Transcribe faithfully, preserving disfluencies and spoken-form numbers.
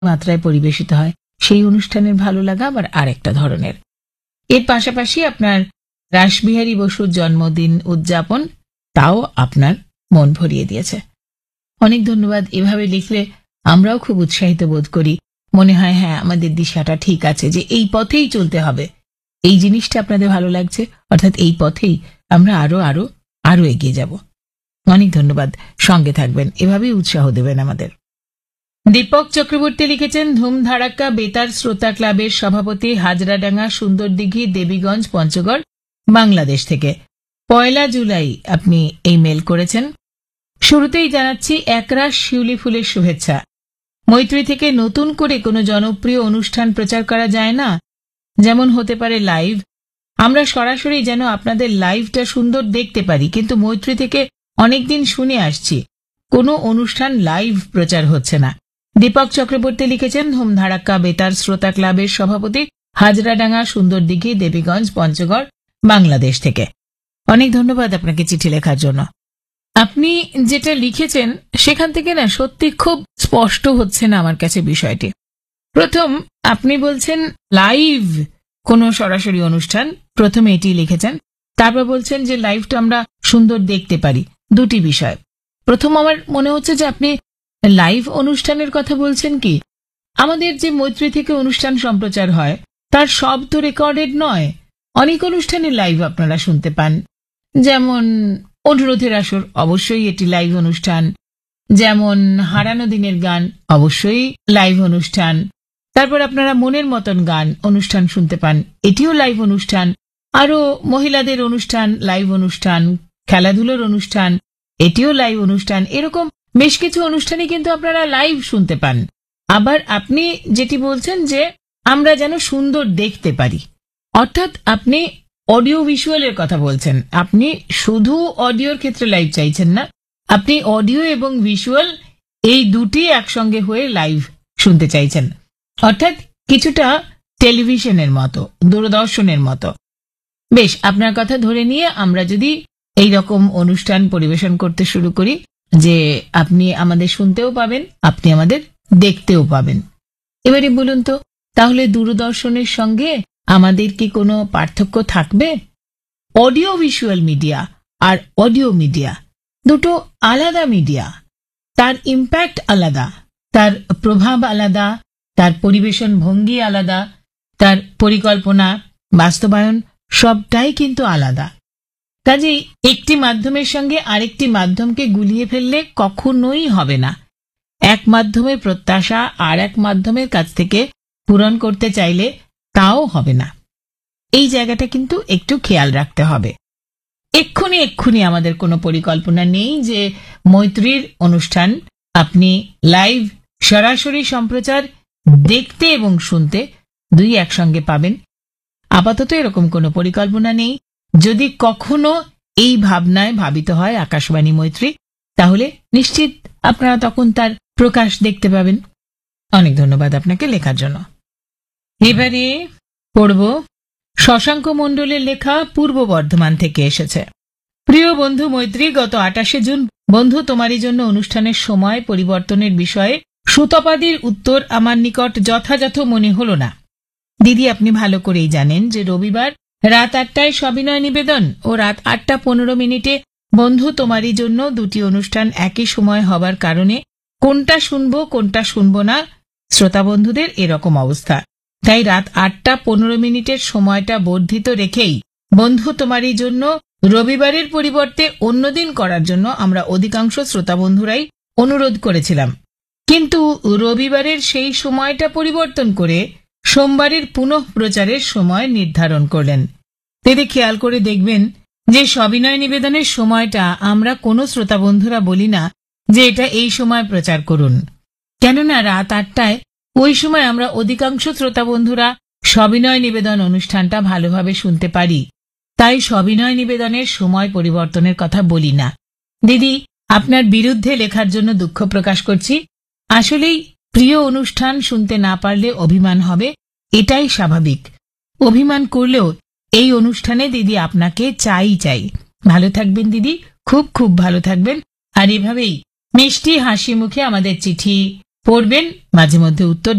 মাত্রায় পরিবেশিত হয় সেই অনুষ্ঠানের ভালো লাগা আবার আরেকটা ধরনের। এর পাশাপাশি আপনার রাসবিহারী বসুর জন্মদিন উদযাপন, তাও আপনার মন ভরিয়ে দিয়েছে। অনেক ধন্যবাদ। এভাবে লিখলে আমরাও খুব উৎসাহিত বোধ করি, মনে হয় হ্যাঁ আমাদের দিশাটা ঠিক আছে, যে এই পথেই চলতে হবে। এই জিনিসটা আপনাদের ভালো লাগছে, অর্থাৎ এই পথেই আমরা আরো আরো আরো এগিয়ে যাব। অনেক ধন্যবাদ, সঙ্গে থাকবেন, এভাবেই উৎসাহ দেবেন আমাদের। দীপক চক্রবর্তী লিখেছেন, ধুমধাড়াক্কা বেতার শ্রোতা ক্লাবের সভাপতি, হাজরাডাঙ্গা, সুন্দরদিঘি, দেবীগঞ্জ, পঞ্চগড়, বাংলাদেশ থেকে। পয়লা জুলাই আপনি এই মেল করেছেন। শুরুতেই জানাচ্ছি একরাশ শিউলি ফুলের শুভেচ্ছা। মৈত্রী থেকে নতুন করে কোনো জনপ্রিয় অনুষ্ঠান প্রচার করা যায় না, যেমন হতে পারে লাইভ। আমরা সরাসরি যেন আপনাদের লাইভটা সুন্দর দেখতে পারি, কিন্তু মৈত্রী থেকে অনেকদিন শুনে আসছি কোনো অনুষ্ঠান লাইভ প্রচার হচ্ছে না। দীপক চক্রবর্তী লিখেছেন, ধুমধাড়াক্কা বেতার শ্রোতা ক্লাবের সভাপতি, হাজরাডাঙ্গা, সুন্দরদিঘি, দেবীগঞ্জ, পঞ্চগড়, বাংলাদেশ থেকে। অনেক ধন্যবাদ আপনাকে চিঠি লেখার জন্য। আপনি যেটা লিখেছেন সেখান থেকে না সত্যি খুব স্পষ্ট হচ্ছে না আমার কাছে বিষয়টি। প্রথম আপনি বলছেন লাইভ কোনো সরাসরি অনুষ্ঠান, প্রথমে এটি লিখেছেন, তারপর বলছেন যে লাইভটা আমরা সুন্দর দেখতে পারি। দুটি বিষয়। প্রথম আমার মনে হচ্ছে যে আপনি লাইভ অনুষ্ঠানের কথা বলছেন কি? আমাদের যে মৈত্রী থেকে অনুষ্ঠান সম্প্রচার হয় তার সব তো রেকর্ডেড নয়। অনেক অনুষ্ঠানে লাইভ আপনারা শুনতে পান, যেমন অনুরোধের আসর, অবশ্যই এটি লাইভ অনুষ্ঠান। যেমন হারানো দিনের গান, অবশ্যই লাইভ অনুষ্ঠান। তারপর আপনারা মনের মতন গান অনুষ্ঠান শুনতে পান, এটিও লাইভ অনুষ্ঠান। আরো মহিলাদের অনুষ্ঠান লাইভ অনুষ্ঠান, খেলাধুলোর অনুষ্ঠান, এটিও লাইভ অনুষ্ঠান। এরকম বেশ কিছু অনুষ্ঠানই কিন্তু আপনারা লাইভ শুনতে পান। আবার আপনি যেটি বলছেন যে আমরা যেন সুন্দর দেখতে পারি, অর্থাৎ আপনি অডিও ভিজুয়ালের কথা বলছেন। আপনি শুধু অডিওর ক্ষেত্রে লাইভ চাইছেন না, আপনি অডিও এবং ভিজুয়াল এই দুটি একসঙ্গে হয়ে লাইভ শুনতে চাইছেন, অর্থাৎ কিছুটা টেলিভিশনের মতো, দূরদর্শনের মতো। বেশ, আপনার কথা ধরে নিয়ে আমরা যদি এই রকম অনুষ্ঠান পরিবেশন করতে শুরু করি, যে আপনি আমাদের শুনতেও পাবেন, আপনি আমাদের দেখতেও পাবেন। এবারে বলুন তো, তাহলে দূরদর্শনের সঙ্গে আমাদের কি কোনো পার্থক্য থাকবে? অডিও ভিজুয়াল মিডিয়া আর অডিও মিডিয়া দুটো আলাদা মিডিয়া, তার ইম্প্যাক্ট আলাদা, তার প্রভাব আলাদা, তার পরিবেশন ভঙ্গি আলাদা, তার পরিকল্পনা, বাস্তবায়ন সবটাই কিন্তু আলাদা। কাজেই একটি মাধ্যমের সঙ্গে আরেকটি মাধ্যমকে গুলিয়ে ফেললে কখনোই হবে না। এক মাধ্যমের প্রত্যাশা আর এক মাধ্যমের কাছ থেকে পূরণ করতে চাইলে তাও হবে না। এই জায়গাটা কিন্তু একটু খেয়াল রাখতে হবে। এক্ষুনি এক্ষুনি আমাদের কোনো পরিকল্পনা নেই যে মৈত্রীর অনুষ্ঠান আপনি লাইভ সরাসরি সম্প্রচার দেখতে এবং শুনতে দুই একসঙ্গে পাবেন। আপাতত এরকম কোনো পরিকল্পনা নেই। যদি কখনো এই ভাবনায় ভাবিত হয় আকাশবাণী মৈত্রী, তাহলে নিশ্চিত আপনারা তখন তার প্রকাশ দেখতে পাবেন। অনেক ধন্যবাদ আপনাকে লেখার জন্য। এবারে পড়ব শশাঙ্ক মণ্ডলের লেখা, পূর্ব বর্ধমান থেকে এসেছে। প্রিয় বন্ধু মৈত্রী, গত আটাশে জুন বন্ধু তোমারই জন্য অনুষ্ঠানের সময় পরিবর্তনের বিষয়ে সুতপাদির উত্তর আমার নিকট যথাযথ মনে হল না। দিদি, আপনি ভালো করেই জানেন যে রবিবার রাত আটটায় সবিনয় নিবেদন ও রাত আটটা পনেরো মিনিটে বন্ধু তোমারই জন্য দুটি অনুষ্ঠান একই সময় হবার কারণে কোনটা শুনবো কোনটা শুনবো না শ্রোতা বন্ধুদের এরকম অবস্থা। তাই রাত আটটা পনেরো মিনিটের সময়টা বর্ধিত রেখেই বন্ধু তোমারই জন্য রবিবারের পরিবর্তে অন্যদিন করার জন্য আমরা অধিকাংশ শ্রোতা বন্ধুরাই অনুরোধ করেছিলাম। কিন্তু রবিবারের সেই সময়টা পরিবর্তন করে সোমবারের পুনঃ প্রচারের সময় নির্ধারণ করলেন। তেরে খেয়াল করে দেখবেন যে সবিনয় নিবেদনের সময়টা আমরা কোনো শ্রোতা বন্ধুরা বলি না যে এটা এই সময় প্রচার করুন, কেননা রাত আটটায় ওই সময় আমরা অধিকাংশ শ্রোতা বন্ধুরা সবিনয় নিবেদন অনুষ্ঠানটা ভালোভাবে শুনতে পারি। তাই সবিনয় নিবেদনের সময় পরিবর্তনের কথা বলি না। দিদি, আপনার বিরুদ্ধে লেখার জন্য দুঃখ প্রকাশ করছি। আসলেই প্রিয় অনুষ্ঠান শুনতে না পারলে অভিমান হবে, এটাই স্বাভাবিক। অভিমান করলেও এই অনুষ্ঠানে দিদি আপনাকে চাই চাই। ভালো থাকবেন দিদি, খুব খুব ভালো থাকবেন। আর এভাবেই মিষ্টি হাসি মুখে আমাদের চিঠি পড়বেন, মাঝে মধ্যে উত্তর